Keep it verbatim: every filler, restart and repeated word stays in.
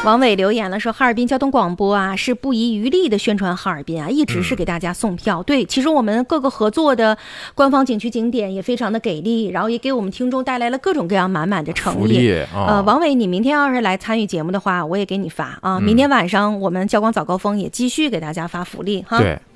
王伟留言了说，哈尔滨交通广播啊是不遗余力的宣传哈尔滨啊，一直是给大家送票。嗯、对，其实我们各个合作的官方景区景点也非常的给力，然后也给我们听众带来了各种各样满满的诚意。哦、呃，王伟，你明天要是来参与节目的话，我也给你发啊。嗯、明天晚上我们交广早高峰也继续给大家发福利哈。 对。